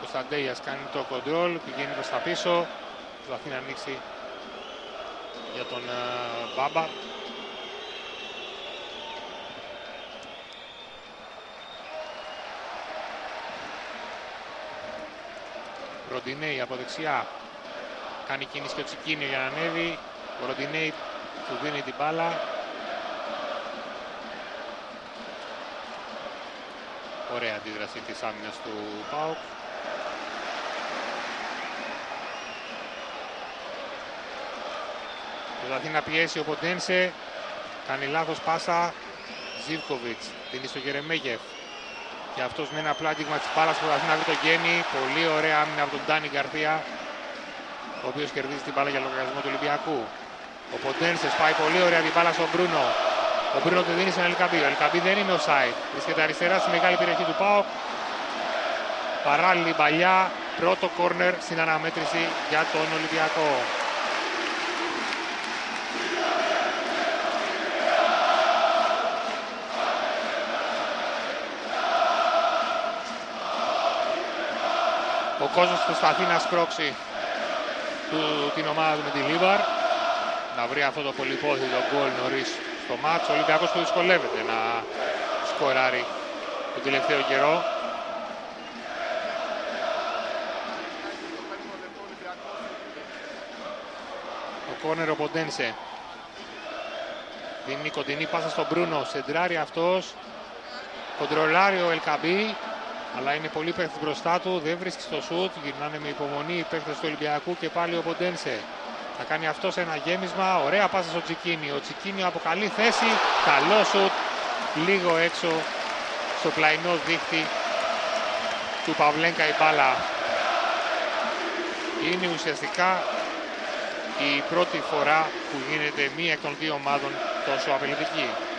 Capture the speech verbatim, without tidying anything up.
Κωνσταντέιας κάνει το κοντρόλ, πηγαίνει προς τα πίσω, προσπαθεί να ανοίξει για τον uh, Μπάμπα. Ροντινέι από δεξιά, κάνει κίνηση και ο Τσικίνιο για να ανέβει. Ο Ροντινέι του δίνει την μπάλα. Ωραία αντίδραση της άμυνας του ΠΑΟΚ. Προσπαθεί να πιέσει ο Ποντένσε, κάνει λάθος πάσα. Ζίβκοβιτς δίνει στο Γερεμέγεφ και αυτός με ένα απλό άγγιγμα της μπάλας προσπαθεί να βρει το Γέννη. Πολύ ωραία άμυνα από τον Ντάνι Γκαρθία, ο οποίος κερδίζει την μπάλα για λογαριασμό του Ολυμπιακού. Ο Ποντένσε πάει πολύ ωραία την μπάλα στον Μπρούνο. Ο Μπρούνο του δίνει στον Ελκαμπή. Ο Ελκαμπή δεν είναι offside. Βρίσκεται αριστερά στη μεγάλη περιοχή του ΠΑΟΚ. Παράλληλη παλιά, πρώτο κόρνερ στην αναμέτρηση για τον Ολυμπιακό. Ο κόσμος προσπαθεί να σπρώξει του, την ομάδα του με τη Λίβαρ, να βρει αυτό το πολυπόθητο γκολ νωρίς στο μάτς. Ο Ολυμπιακός που δυσκολεύεται να σκοράρει τον τελευταίο καιρό. Ο κόρνερ ο Ποντένσε δίνει κοντινή πάσα στον Μπρούνο, σεντράρει αυτός, κοντρολάρει ο Ελκαμπή, αλλά είναι πολύ παίχτης μπροστά του, δεν βρίσκει στο σουτ, γυρνάνε με υπομονή οι παίχτες του Ολυμπιακού και πάλι ο Ποντένσε. Θα κάνει αυτός ένα γέμισμα, ωραία πάσα στο Τσικίνιο. Ο Τσικίνιο από καλή θέση, καλό σουτ, λίγο έξω στο πλαϊνό δίχτυ του Παυλένκα η μπάλα. Είναι ουσιαστικά η πρώτη φορά που γίνεται μία εκ των δύο ομάδων τόσο απειλητική.